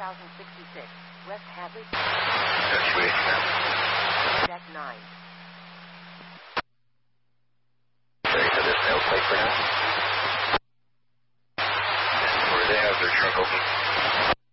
1066, West Hadley. That's wait now. Deck 9. Ready for this nail plate for now? And where they have their truck open.